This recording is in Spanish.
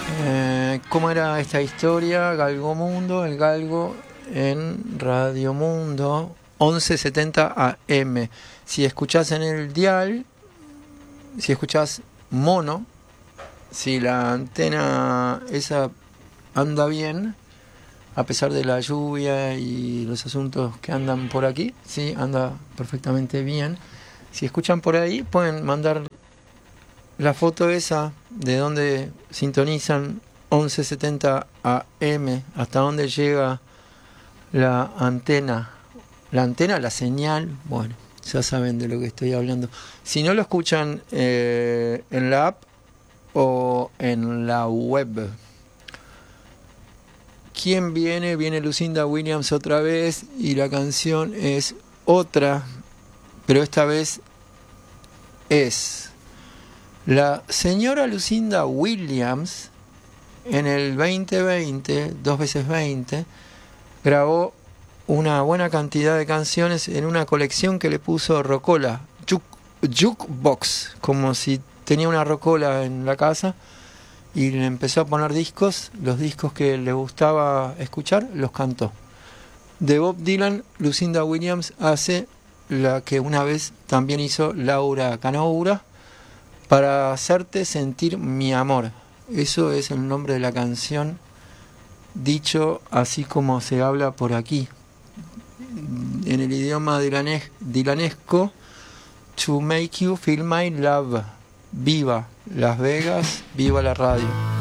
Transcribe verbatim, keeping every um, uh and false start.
Eh, ¿Cómo era esta historia? Galgo Mundo, el Galgo en Radio Mundo, once setenta A M. Si escuchás en el dial, si escuchás mono, si la antena esa anda bien, a pesar de la lluvia y los asuntos que andan por aquí, sí, anda perfectamente bien. Si escuchan por ahí, pueden mandar la foto esa de donde sintonizan once setenta A M, hasta dónde llega la antena. La antena, la señal, bueno, ya saben de lo que estoy hablando. Si no lo escuchan eh, en la app o en la web. ¿Quién viene? Viene Lucinda Williams otra vez y la canción es otra, pero esta vez es la señora Lucinda Williams. En el veinte veinte, dos veces veinte, grabó una buena cantidad de canciones en una colección que le puso Rocola, Juke, Jukebox, como si tenía una Rocola en la casa, y le empezó a poner discos, los discos que le gustaba escuchar, los cantó. De Bob Dylan, Lucinda Williams hace la que una vez también hizo Laura Canoura, Para hacerte sentir mi amor. Eso es el nombre de la canción, dicho así como se habla por aquí, en el idioma dilanes- dilanesco. To make you feel my love. Viva Las Vegas, viva la radio.